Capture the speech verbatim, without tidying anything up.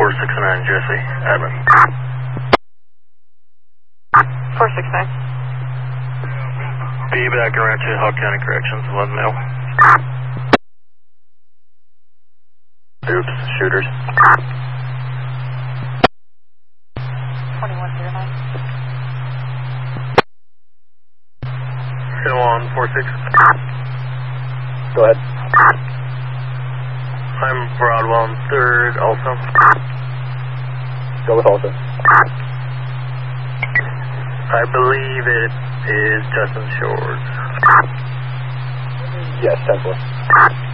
four six nine, Jesse, admin. four six nine. Be back around to Hawk County Corrections, eleven male. Oops, shooters. twenty-one zero nine. Still on four six. Go ahead. I'm Broadwell on third, also. Go with also. I believe it is Justin Shores. Yes, ten four.